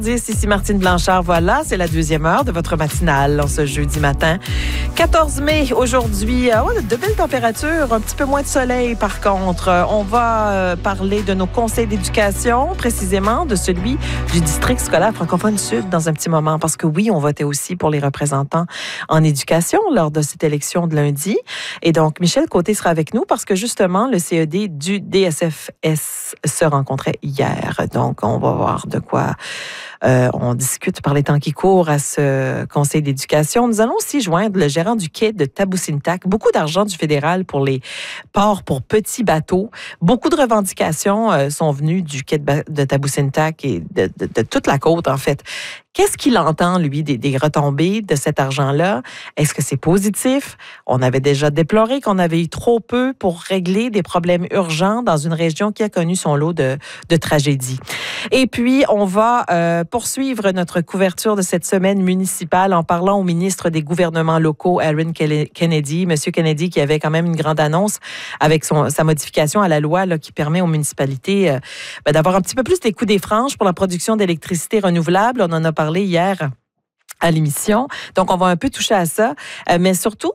Ici Martine Blanchard, voilà, c'est la deuxième heure de votre matinale en ce jeudi matin. 14 mai, aujourd'hui, de belles températures, un petit peu moins de soleil par contre. On va parler de nos conseils d'éducation, précisément de celui du district scolaire francophone sud dans un petit moment, parce que oui, on votait aussi pour les représentants en éducation lors de cette élection de lundi. Et donc, Michel Côté sera avec nous parce que justement, le CED du DSFS se rencontrait hier. Donc, on va voir de quoi on discute par les temps qui courent à ce conseil d'éducation. Nous allons aussi joindre le gérant du quai de Taboussintac. Beaucoup d'argent du fédéral pour les ports pour petits bateaux. Beaucoup de revendications sont venues du quai de Taboussintac et de toute la côte, en fait. Qu'est-ce qu'il entend, lui, des retombées de cet argent-là? Est-ce que c'est positif? On avait déjà déploré qu'on avait eu trop peu pour régler des problèmes urgents dans une région qui a connu son lot de tragédies. Et puis, on va poursuivre notre couverture de cette semaine municipale en parlant au ministre des gouvernements locaux, Aaron Kennedy. Monsieur Kennedy qui avait quand même une grande annonce avec sa modification à la loi là, qui permet aux municipalités d'avoir un petit peu plus des coups des franges pour la production d'électricité renouvelable. On en a parlé hier à l'émission. Donc, on va un peu toucher à ça, mais surtout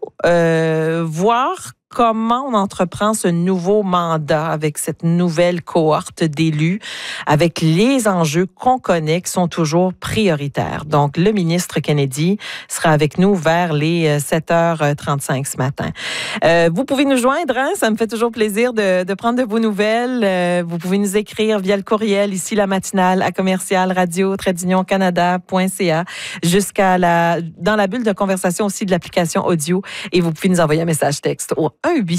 voir comment on entreprend ce nouveau mandat avec cette nouvelle cohorte d'élus, avec les enjeux qu'on connaît qui sont toujours prioritaires. Donc, le ministre Kennedy sera avec nous vers les 7h35 ce matin. Vous pouvez nous joindre, hein? Ça me fait toujours plaisir de prendre de vos nouvelles. Vous pouvez nous écrire via le courriel, ici la matinale, à commercial-radio-canada.ca, dans la bulle de conversation aussi de l'application audio. Et vous pouvez nous envoyer un message texte au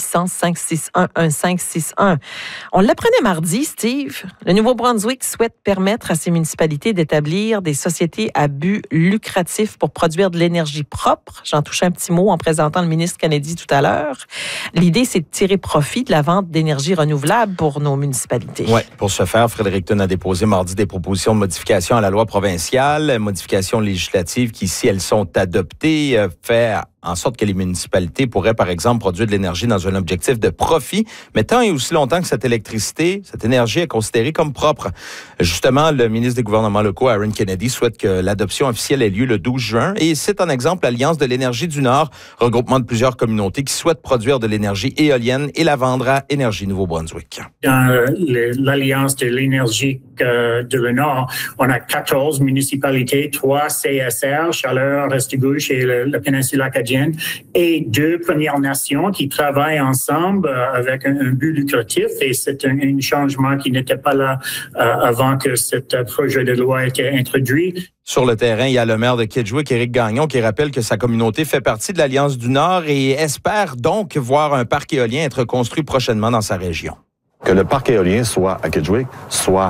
1-800-561-1561. On l'apprenait mardi, Steve. Le Nouveau-Brunswick souhaite permettre à ses municipalités d'établir des sociétés à but lucratif pour produire de l'énergie propre. J'en touche un petit mot en présentant le ministre Kennedy tout à l'heure. L'idée, c'est de tirer profit de la vente d'énergie renouvelable pour nos municipalités. Oui, pour ce faire, Fredericton a déposé mardi des propositions de modification à la loi provinciale, modifications législatives qui, si elles sont adoptées, fait en sorte que les municipalités pourraient, par exemple, produire de l'énergie dans un objectif de profit, mais tant et aussi longtemps que cette énergie est considérée comme propre. Justement, le ministre des gouvernements locaux, Aaron Kennedy, souhaite que l'adoption officielle ait lieu le 12 juin et cite en exemple l'Alliance de l'énergie du Nord, regroupement de plusieurs communautés qui souhaitent produire de l'énergie éolienne et la vendre à Énergie Nouveau-Brunswick. Dans l'Alliance de l'énergie de le Nord, on a 14 municipalités, 3 CSR, Chaleur, Restigouche et la péninsule acadienne, et 2 Premières Nations qui travaillent ensemble avec un but lucratif. Et c'est un changement qui n'était pas là avant que ce projet de loi ait été introduit. Sur le terrain, il y a le maire de Kedgewick, Éric Gagnon, qui rappelle que sa communauté fait partie de l'Alliance du Nord et espère donc voir un parc éolien être construit prochainement dans sa région. Que le parc éolien soit à Kedgewick, soit